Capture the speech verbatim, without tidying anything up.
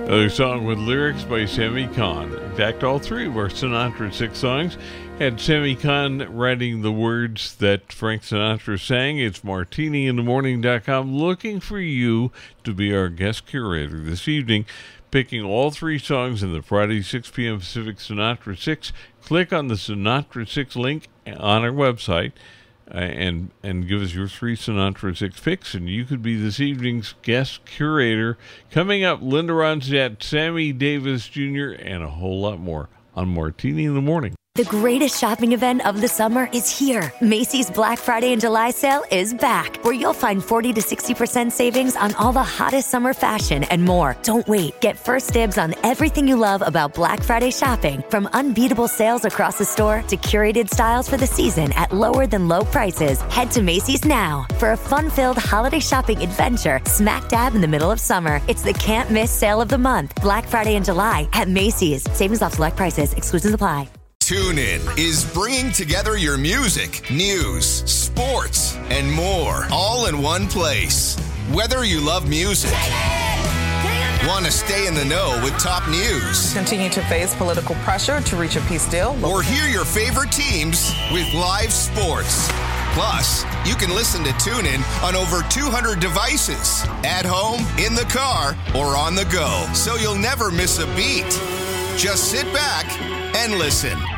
A song with lyrics by Sammy Kahn. In fact, all three of our Sinatra six songs had Sammy Kahn writing the words that Frank Sinatra sang. It's martini in the morning dot com looking for you to be our guest curator this evening, picking all three songs in the Friday six p.m. Pacific Sinatra six. Click on the Sinatra six link on our website uh, and and give us your three Sinatra six picks, and you could be this evening's guest curator. Coming up, Linda Ronstadt, Sammy Davis Junior, and a whole lot more on Martini in the Morning. The greatest shopping event of the summer is here. Macy's Black Friday and July sale is back, where you'll find forty to sixty percent savings on all the hottest summer fashion and more. Don't wait. Get first dibs on everything you love about Black Friday shopping, from unbeatable sales across the store to curated styles for the season at lower than low prices. Head to Macy's now for a fun-filled holiday shopping adventure smack dab in the middle of summer. It's the can't miss sale of the month. Black Friday and July at Macy's. Savings off select prices. Exclusions apply. TuneIn is bringing together your music, news, sports, and more, all in one place. Whether you love music, want to stay in the know with top news, continue to face political pressure to reach a peace deal, or hear your favorite teams with live sports. Plus, you can listen to TuneIn on over two hundred devices, at home, in the car, or on the go, so you'll never miss a beat. Just sit back and listen.